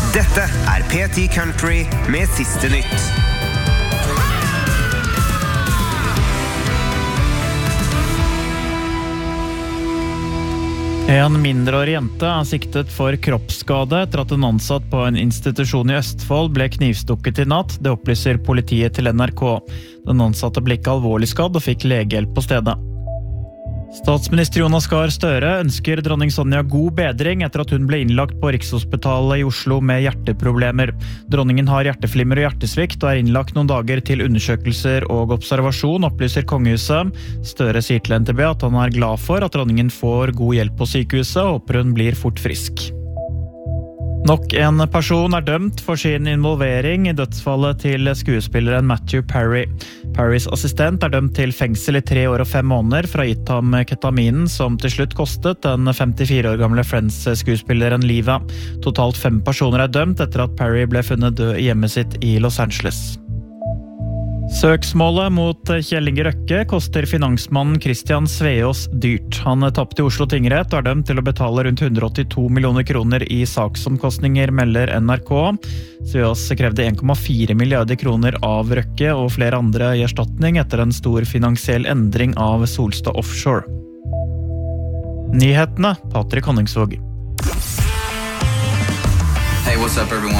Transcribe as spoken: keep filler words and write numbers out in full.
Dette er P ti Country med siste nytt. En mindreårig jente er siktet for kroppsskade etter at en ansatt på en institusjon i Østfold ble knivstukket i natt. Det opplyser politiet til N R K. Den ansatte ble ikke alvorlig skadd og fikk legehjelp på stedet. Statsminister Jonas Gahr Støre ønsker dronning Sonja god bedring etter at hun ble innlagt på Rikshospitalet i Oslo med hjerteproblemer. Dronningen har hjerteflimmer og hjertesvikt og er innlagt noen dager til undersøkelser og observasjon, opplyser kongehuset. Støre sier til N T B at han er glad for at dronningen får god hjelp på sykehuset og håper hun blir fort frisk. Nok en person er dømt for sin involvering i dødsfallet til skuespilleren Matthew Perry. Perrys assistent er dømt til fengsel i tre år og fem måneder for å ha gitt ham ketaminen som til slutt kostet den femtifire år gamle Friends-skuespilleren livet. Totalt fem personer er dømt etter at Perry ble funnet død i hjemmet sitt i Los Angeles. Søksmålet mot Kjell Inge Røkke koster finansmannen Christian Sveås dyrt. Han tappte i Oslo tingrett og er dømt til å betale rundt hundre og åttito millioner kroner i saksomkostninger, melder N R K. Sveås krevde en komma fire milliarder kroner av Røkke og flere andre i erstatning etter en stor finansiell endring av Solstad Offshore. Nyhetene, Patrick Honningsvåg. Hey, what's up everyone?